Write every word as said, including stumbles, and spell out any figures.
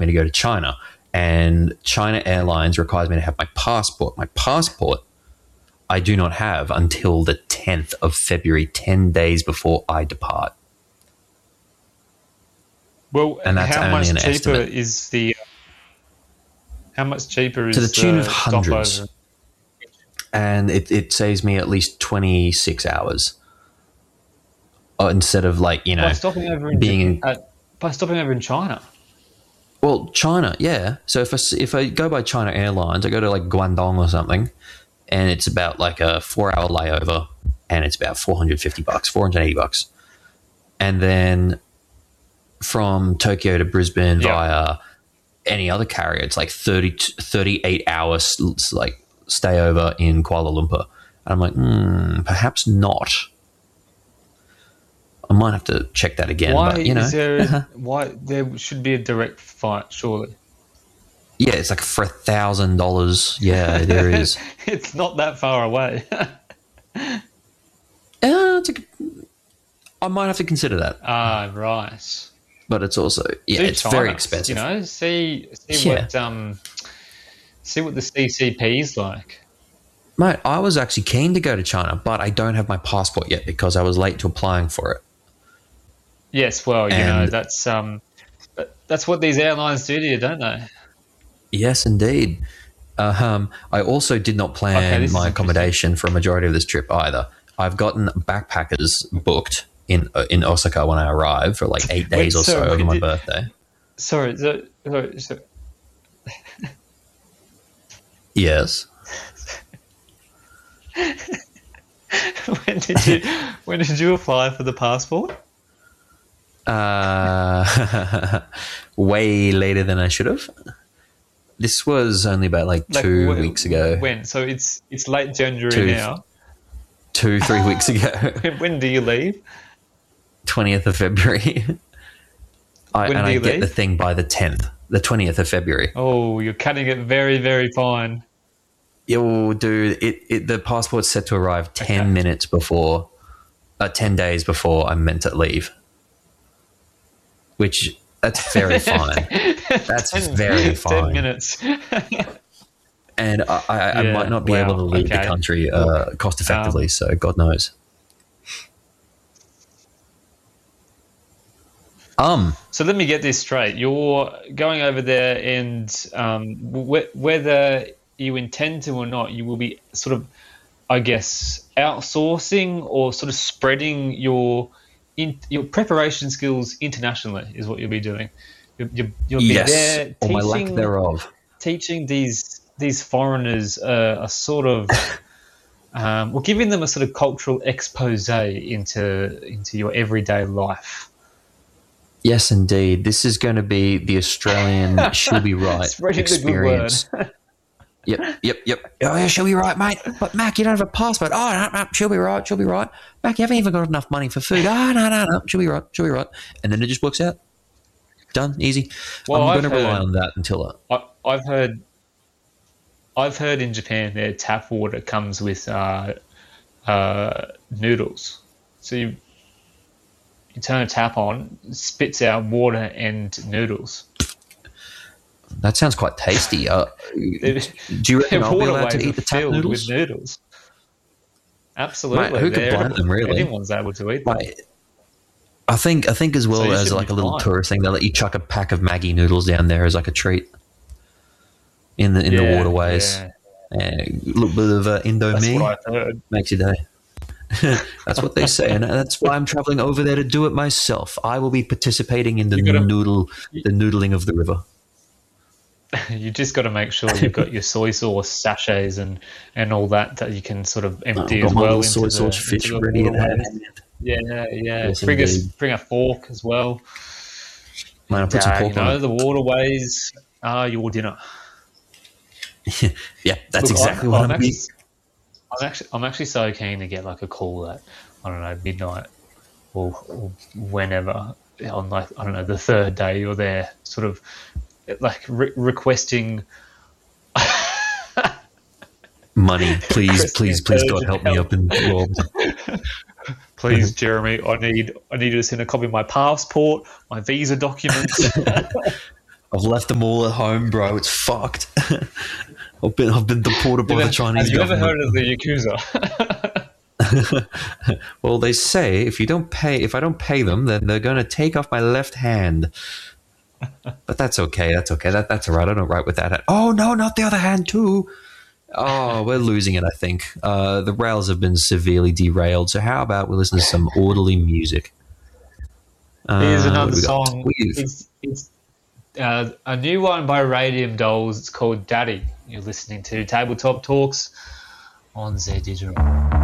me to go to China. And China Airlines requires me to have my passport. My passport I do not have until the tenth of February, ten days before I depart. Well, and that's how only much an cheaper estimate. is the? How much cheaper is To the tune the of hundreds. stopover? And it, it saves me at least twenty-six hours. Uh, instead of like, you know, By stopping over in being in, uh, by stopping over in China. well, China, yeah. So if I, s- if I go by China Airlines, I go to like Guangdong or something, and it's about like a four-hour layover, and it's about four hundred fifty bucks, four hundred eighty bucks. And then from Tokyo to Brisbane Yeah. via any other carrier, it's like thirty, thirty-eight hours like stay over in Kuala Lumpur. And I'm like, hmm, perhaps not. I might have to check that again. Why but, you know, is there? Why there should be a direct flight? Surely. yeah, it's like for a thousand dollars. Yeah, there is. It's not that far away. Uh, it's a, I might have to consider that, Ah, right. but it's also yeah, Do it's China, very expensive. You know, see see Yeah. what um see what the C C P is like. Mate, I was actually keen to go to China, but I don't have my passport yet because I was late to applying for it. Yes, well, you know And- that's um that- that's what these airlines do to you, don't they? Yes, indeed. Uh, um, I also did not Okay, plan this is my accommodation for a majority of this trip either. I've gotten backpackers booked in uh, in Osaka when I arrive for like eight days Wait, or so so over when my did- birthday. Sorry, so, sorry, so, Yes. when did you when did you apply for the passport? Uh, way later than I should have. This was only about like Like, two wh- weeks ago. When? So it's it's late January Two- now. Two, three weeks ago. When, when do you leave? twentieth of February. I, When and do I you get leave? the thing by the tenth, the twentieth of February. Oh, you're cutting it very, very fine. Yo, dude, it, it the passport's set to arrive ten Okay. minutes before, uh, ten days before I'm meant to leave. Which that's very fine, That's very fine. Ten minutes. and I, I, I Yeah, might not be wow, able to leave the okay. country uh, cost effectively. Um, so God knows. Um, So let me get this straight. You're going over there, and um, wh- whether you intend to or not, you will be sort of, I guess, outsourcing or sort of spreading your in, your preparation skills internationally is what you'll be doing. You, you, you'll be yes, there or my lack teaching, thereof. teaching these these foreigners uh, a sort of, um, well, giving them a sort of cultural expose into into your everyday life. Yes, indeed. This is going to be the Australian she'll be right Spreading the good experience. word. Yep, yep, yep. Oh, yeah, she'll be right, mate. But, Mac, you don't have a passport. Oh, no, no, she'll be right. She'll be right. Mac, you haven't even got enough money for food. Oh, no, no, no. She'll be right. She'll be right. And then it just works out. Done. Easy. Well, I'm I've going to rely heard- on that until... Uh, I, I've heard, I've heard in Japan their tap water comes with uh, uh, noodles. So you you turn a tap on, it spits out water and noodles. that sounds quite tasty. Uh, Their do you reckon I'll be allowed to waterways eat are the tap filled noodles? with noodles. Absolutely, Mate, who could they're blame edible. them, really? Anyone's able to eat them. Like, I think I think as well So you as should like be a little fine. tourist thing, they let you chuck a pack of Maggie noodles down there as like a treat in the in the Yeah, waterways. yeah. And a little bit of uh, Indo That's me what I've heard. makes your day. That's what they say, and that's why I'm traveling over there to do it myself. I will be participating in the You gotta- noodle, the noodling of the river. You just got to make sure you've got your soy sauce sachets and, and all that that you can sort of empty I've as got my well little into soy the, sauce into fish the ready at waterways. hand. Yeah, yeah. Yes, bring a indeed. bring a fork as well. Man, I put some Uh, pork you know, on the waterways are your dinner. it. Yeah, that's Look, exactly I'm, what I'm I'm. actually, Be- I'm actually I'm actually so keen to get like a call at I don't know midnight or, or whenever on like I don't know the third day you're there, sort of like re- requesting. Money, please, Christmas please, please, God, urgent help me help. up in Rob. Please, Jeremy, I need I need you to send a copy of my passport, my visa documents. I I've left them all at home, bro. It's fucked. I've been I've been deported by the Chinese Have you ever government. heard of the Yakuza? Well, they say if you don't pay, if I don't pay them, then they're going to take off my left hand. But that's okay. That's okay. That that's all right. I don't write with that. Oh no, not the other hand too. Oh, we're losing it. I think uh, the rails have been severely derailed. So how about we listen to some orderly music? Uh, Here's what another do we got? song. We've- It's, it's uh, a new one by Radium Dolls. It's called Daddy. You're listening to Tabletop Talks on Z Digital.